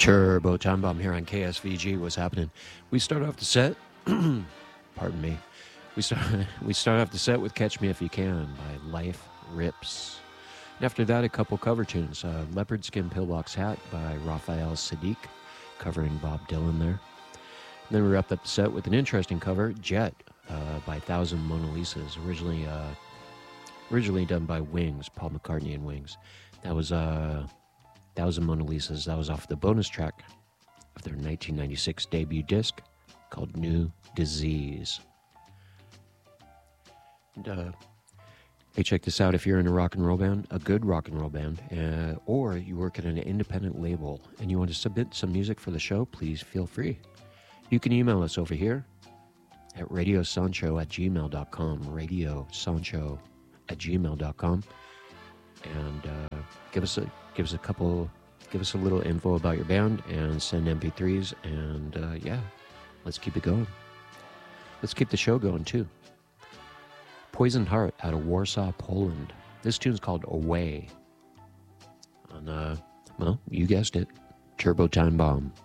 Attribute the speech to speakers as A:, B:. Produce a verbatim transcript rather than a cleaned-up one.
A: Turbo Time Bomb here on K S V G. What's happening? We start off the set. Pardon me. We start we start off the set with "Catch Me If You Can" by Life Rips. And after that, a couple cover tunes. Uh, "Leopard Skin Pillbox Hat" by Raphael Sadiq, covering Bob Dylan there. And then we wrapped up the set with an interesting cover, "Jet" uh, by Thousand Mona Lisas, originally uh, originally done by Wings, Paul McCartney and Wings. That was uh, Thousand Mona Lisas. That was off the bonus track of their nineteen ninety-six debut disc called New Disease. And, uh, hey, check this out. If you're in a rock and roll band, a good rock and roll band, uh, or you work at an independent label and you want to submit some music for the show, please feel free. You can email us over here at radiosancho at gmail dot com, radiosancho at gmail dot com, and uh, give us a give us a couple, give us a little info about your band and send M P threes, and uh, yeah, let's keep it going. Let's keep the show going too. Poisoned Heart out of Warsaw, Poland. This tune's called Away. On, uh, well, you guessed it, Turbo Time Bomb.